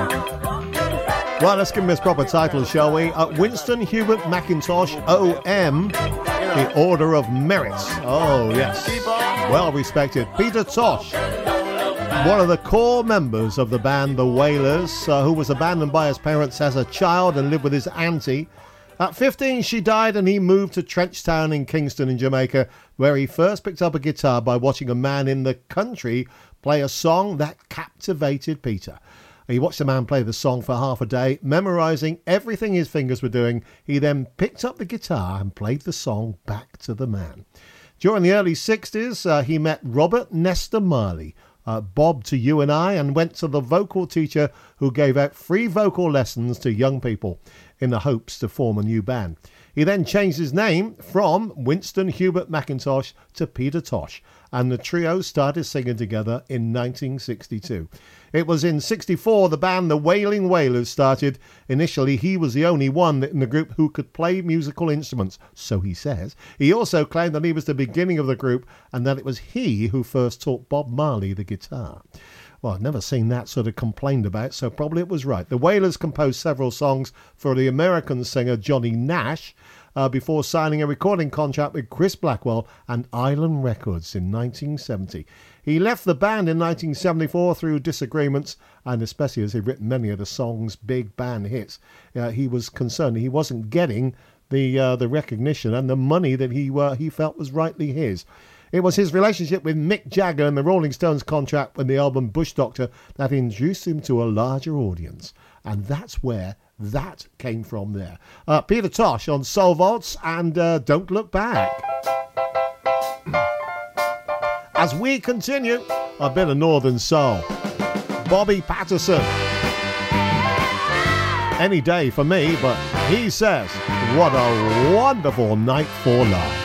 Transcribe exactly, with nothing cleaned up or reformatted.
Well, let's give him his proper title, shall we? Uh, Winston Hubert McIntosh, O M, the Order of Merit. Oh, yes. Well respected. Peter Tosh, one of the core members of the band The Wailers, uh, who was abandoned by his parents as a child and lived with his auntie. At fifteen, she died and he moved to Trenchtown in Kingston in Jamaica, where he first picked up a guitar by watching a man in the country play a song that captivated Peter. He watched the man play the song for half a day, memorising everything his fingers were doing. He then picked up the guitar and played the song back to the man. During the early sixties, uh, he met Robert Nesta Marley, uh, Bob to You and I, and went to the vocal teacher who gave out free vocal lessons to young people in the hopes to form a new band. He then changed his name from Winston Hubert McIntosh to Peter Tosh, and the trio started singing together in nineteen sixty-two. It was in sixty-four the band The Wailing Wailers started. Initially, he was the only one in the group who could play musical instruments, so he says. He also claimed that he was the beginning of the group and that it was he who first taught Bob Marley the guitar. Well, I've never seen that sort of complained about, so probably it was right. The Wailers composed several songs for the American singer Johnny Nash uh, before signing a recording contract with Chris Blackwell and Island Records in nineteen seventy. He left the band in nineteen seventy-four through disagreements, and especially as he'd written many of the song's big band hits, uh, he was concerned he wasn't getting the uh, the recognition and the money that he uh, he felt was rightly his. It was his relationship with Mick Jagger and the Rolling Stones contract with the album Bush Doctor that introduced him to a larger audience. And that's where that came from there. Uh, Peter Tosh on Soul Vaults and uh, Don't Look Back. As we continue, a bit of Northern Soul. Bobby Patterson. Any day for me, but he says, what a wonderful night for love.